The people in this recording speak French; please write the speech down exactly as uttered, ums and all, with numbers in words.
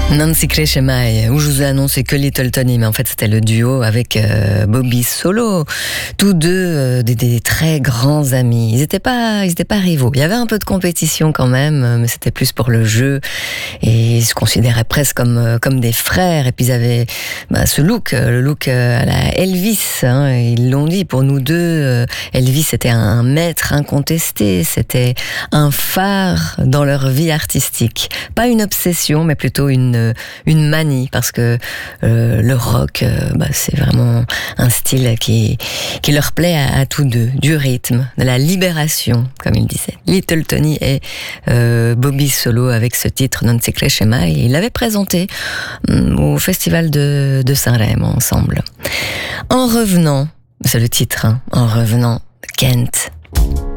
Nancy Cresce Mai, où je vous ai annoncé que Little Tony, mais en fait c'était le duo avec euh, Bobby Solo, tous deux euh, des, des très grands amis. Ils n'étaient pas, ils étaient pas rivaux. Il y avait un peu de compétition quand même, mais c'était plus pour le jeu. Et ils se considéraient presque comme comme des frères. Et puis ils avaient bah, ce look, le look à la Elvis. Hein, ils l'ont dit. Pour nous deux, Elvis était un maître incontesté. C'était un phare dans leur vie artistique. Pas une obsession, mais plutôt une une manie, parce que euh, le rock, euh, bah, c'est vraiment un style qui qui leur plaît à, à tous deux, du rythme, de la libération, comme il disait. Little Tony et euh, Bobby Solo avec ce titre Nancy Cresce Mai, il l'avait présenté hum, au festival de de Saint-Rémy ensemble. En revenant, c'est le titre, hein, en revenant, Kent.